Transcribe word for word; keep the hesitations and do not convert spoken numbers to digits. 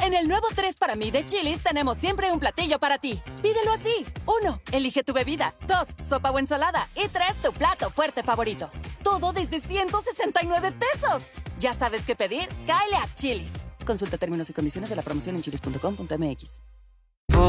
En el nuevo tres para mí de Chili's tenemos siempre un platillo para ti. Pídelo así. Uno, elige tu bebida. Dos, sopa o ensalada. Y tres, tu plato fuerte favorito. Todo desde ciento sesenta y nueve pesos. ¿Ya sabes qué pedir? Cáele a Chili's. Consulta términos y condiciones de la promoción en chilis punto com punto m x.